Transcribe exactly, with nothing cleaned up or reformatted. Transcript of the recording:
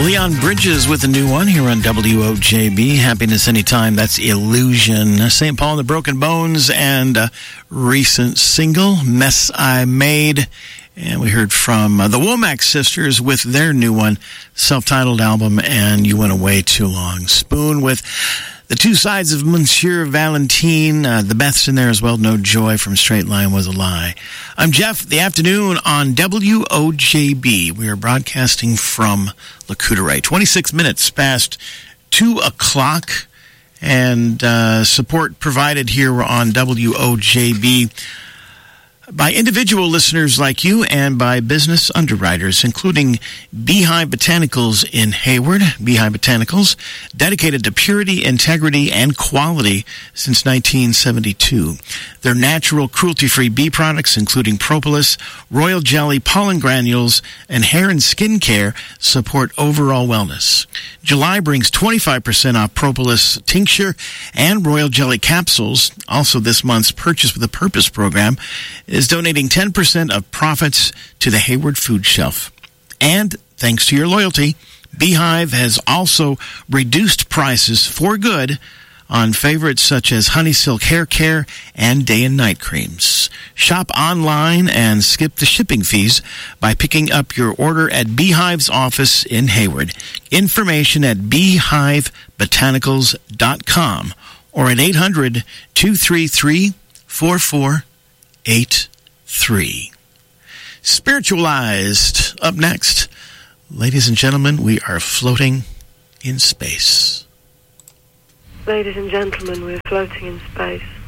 Leon Bridges with a new one here on W O J B. Happiness Anytime, that's Illusion. Saint Paul and the Broken Bones and a recent single, Mess I Made. And we heard from uh, the Womack Sisters with their new one, self-titled album, And You Went Away Too Long. Spoon with The Two Sides of Monsieur Valentine. Uh, the Beth's in there as well. No Joy from Straight Line Was a Lie. I'm Jeff. The afternoon on W O J B. We are broadcasting from Le Coudray. twenty-six minutes past two o'clock. And uh, support provided here on W O J B by individual listeners like you and by business underwriters, including Beehive Botanicals in Hayward. Beehive Botanicals, dedicated to purity, integrity, and quality since nineteen seventy-two. Their natural, cruelty-free bee products, including propolis, royal jelly, pollen granules, and hair and skin care, support overall wellness. July brings twenty-five percent off propolis tincture and royal jelly capsules. Also, this month's Purchase with a Purpose program is donating ten percent of profits to the Hayward Food Shelf. And thanks to your loyalty, Beehive has also reduced prices for good on favorites such as Honey Silk Hair Care and Day and Night Creams. Shop online and skip the shipping fees by picking up your order at Beehive's office in Hayward. Information at beehive botanicals dot com or at eight hundred, two three three, four four eight three. Spiritualized. Up next, ladies and gentlemen, we are floating in space. Ladies and gentlemen, we're floating in space.